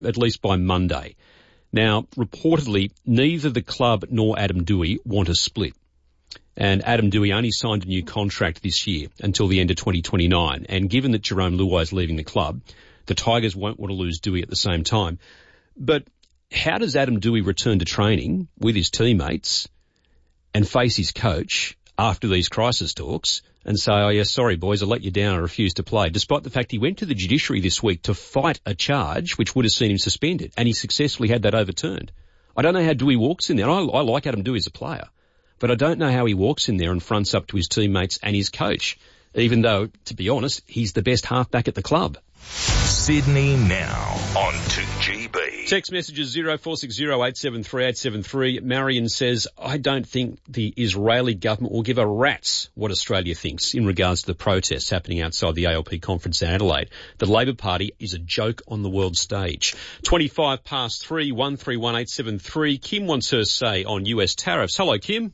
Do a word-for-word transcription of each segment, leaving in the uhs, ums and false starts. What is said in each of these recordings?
at least by Monday. Now, reportedly, neither the club nor Adam Doueihi want a split. And Adam Doueihi only signed a new contract this year until the end of twenty twenty-nine. And given that Jarome Luai is leaving the club, the Tigers won't want to lose Doueihi at the same time. But how does Adam Doueihi return to training with his teammates and face his coach after these crisis talks and say, oh, yeah, sorry, boys, I let you down, I refuse to play, despite the fact he went to the judiciary this week to fight a charge which would have seen him suspended, and he successfully had that overturned. I don't know how Doueihi walks in there. I, I like Adam Doueihi as a player, but I don't know how he walks in there and fronts up to his teammates and his coach, even though, to be honest, he's the best halfback at the club. Sydney Now on two G B. Text messages zero four six zero eight seven three eight seven three. Marion says, I don't think the Israeli government will give a rat's what Australia thinks in regards to the protests happening outside the A L P conference in Adelaide. The Labor Party is a joke on the world stage. twenty-five past three, one three one eight seven three. Kim wants her say on U S tariffs. Hello, Kim.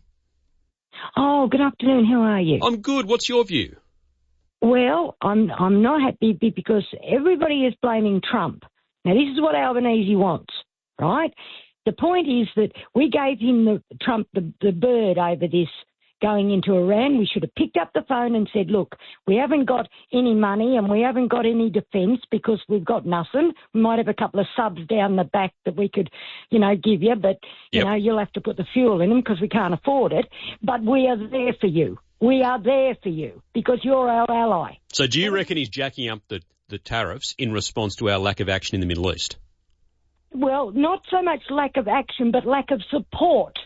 Oh, good afternoon. How are you? I'm good. What's your view? Well, I'm I'm not happy because everybody is blaming Trump. Now, this is what Albanese wants, right? The point is that we gave him the Trump the, the bird over this going into Iran. We should have picked up the phone and said, look, we haven't got any money and we haven't got any defence because we've got nothing. We might have a couple of subs down the back that we could, you know, give you, but, you Yep. know, you'll have to put the fuel in them because we can't afford it. But we are there for you. We are there for you because you're our ally. So do you reckon he's jacking up the, the tariffs in response to our lack of action in the Middle East? Well, not so much lack of action, but lack of support.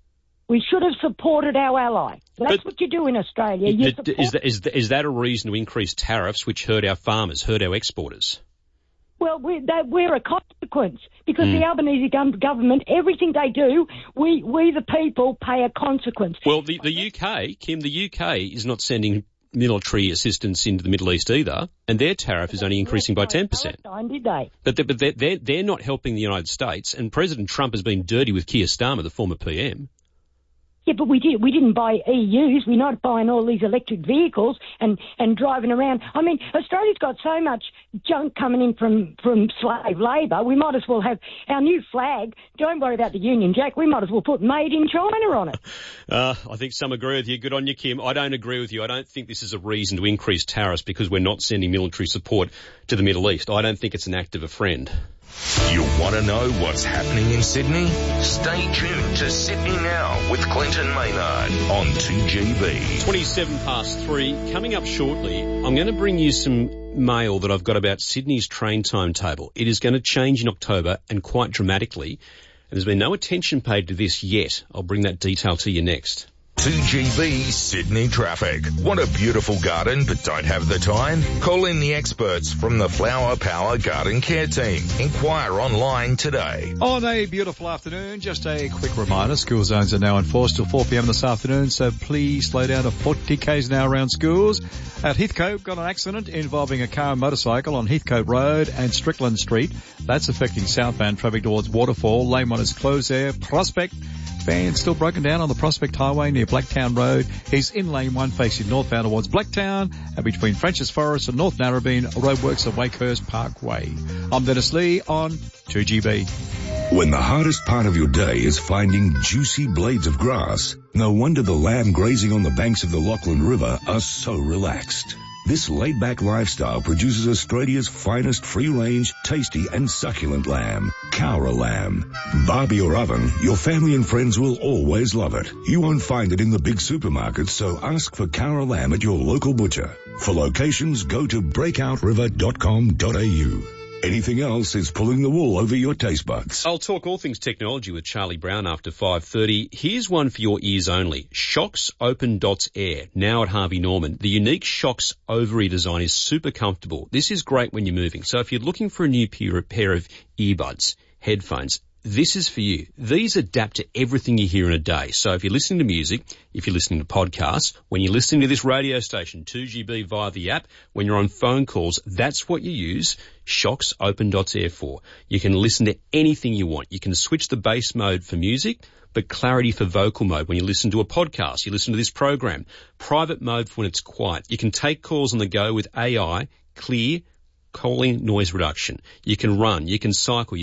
We should have supported our ally. That's But- what you do in Australia. You Is support- that, is, that, is that a reason to increase tariffs which hurt our farmers, hurt our exporters? Well, we're, they, we're a consequence because Mm. the Albanese gov- government, everything they do, we, we the people pay a consequence. Well, the, the U K, Kim, the U K is not sending military assistance into the Middle East either, and their tariff is only increasing by ten percent. Palestine, did they? But, they, but they're, they're, they're not helping the United States, and President Trump has been dirty with Keir Starmer, the former P M. Yeah, but we did. We didn't buy E Us. We're not buying all these electric vehicles and, and driving around. I mean, Australia's got so much junk coming in from, from slave labour. We might as well have our new flag. Don't worry about the Union Jack. We might as well put Made in China on it. Uh, I think some agree with you. Good on you, Kim. I don't agree with you. I don't think this is a reason to increase tariffs because we're not sending military support to the Middle East. I don't think it's an act of a friend. You want to know what's happening in Sydney? Stay tuned to Sydney Now with Clinton Maynard on two G B. twenty-seven past three. Coming up shortly, I'm going to bring you some mail that I've got about Sydney's train timetable. It is going to change in October and quite dramatically. And there's been no attention paid to this yet. I'll bring that detail to you next. two G B Sydney traffic. Want a beautiful garden but don't have the time? Call in the experts from the Flower Power Garden Care Team. Inquire online today. On a beautiful afternoon, just a quick reminder, school zones are now enforced till four p.m. this afternoon, so please slow down to forty kays an hour around schools. At Heathcote, got an accident involving a car and motorcycle on Heathcote Road and Strickland Street. That's affecting southbound traffic towards Waterfall. Lane one is closed there. Prospect, van still broken down on the Prospect Highway near Blacktown Road. He's in lane one facing northbound towards Blacktown, and between French's Forest and North Narrabeen, roadworks at Wakehurst Parkway. I'm Dennis Lee on two G B. When the hardest part of your day is finding juicy blades of grass, no wonder the lamb grazing on the banks of the Lachlan River are so relaxed. This laid-back lifestyle produces Australia's finest free-range, tasty and succulent lamb, Cowra lamb. Barbie or oven, your family and friends will always love it. You won't find it in the big supermarkets, so ask for Cowra lamb at your local butcher. For locations, go to breakout river dot com dot a u. Anything else is pulling the wool over your taste buds. I'll talk all things technology with Charlie Brown after five thirty. Here's one for your ears only. Shocks Open Dots Air, now at Harvey Norman. The unique Shocks ovary design is super comfortable. This is great when you're moving. So if you're looking for a new pair of earbuds, headphones, this is for you. These adapt to everything you hear in a day. So if you're listening to music, if you're listening to podcasts, when you're listening to this radio station, two G B via the app, when you're on phone calls, that's what you use Shocks Open Dots Air for. You can listen to anything you want. You can switch the bass mode for music, but clarity for vocal mode when you listen to a podcast, you listen to this program. Private mode for when it's quiet. You can take calls on the go with A I, clear, choline noise reduction. You can run, you can cycle,